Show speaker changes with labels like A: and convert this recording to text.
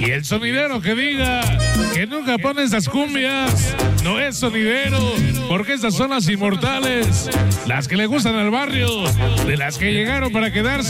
A: Y el sonidero que diga que nunca pone estas cumbias no es sonidero, porque estas son las inmortales, las que le gustan al barrio, de las que llegaron para quedarse.